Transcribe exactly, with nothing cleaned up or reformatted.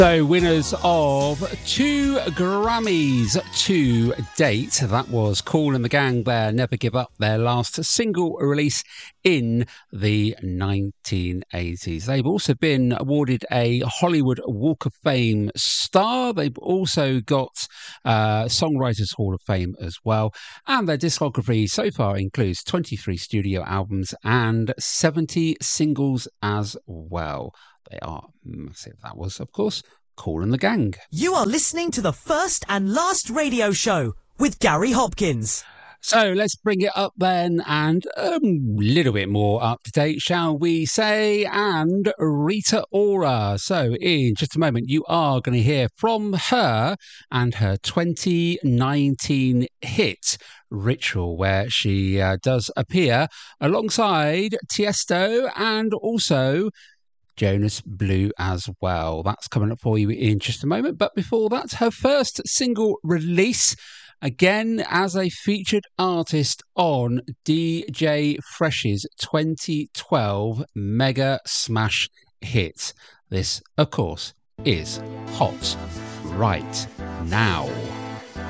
So, winners of two Grammys to date. That was Kool and the Gang there, Never Give Up, their last single release in the nineteen eighties. They've also been awarded a Hollywood Walk of Fame star. They've also got uh, Songwriters Hall of Fame as well. And their discography so far includes twenty-three studio albums and seventy singles as well. They are massive. That was, of course, Kool and the Gang. You are listening to the first and last radio show with Gary Hopkins. So let's bring it up then and a um, little bit more up to date, shall we say? And Rita Ora. So in just a moment, you are going to hear from her and her twenty nineteen hit Ritual, where she uh, does appear alongside Tiesto and also Jonas Blue as well. That's coming up for you in just a moment. But before that, her first single release, again as a featured artist on D J Fresh's twenty twelve mega smash hit. This, of course, is Hot Right Now.